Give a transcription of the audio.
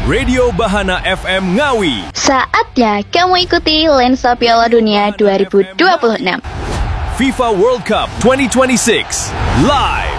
Radio Bahana FM Ngawi. Saatnya kamu ikuti Lensa Piala Dunia 2026. FIFA World Cup 2026 live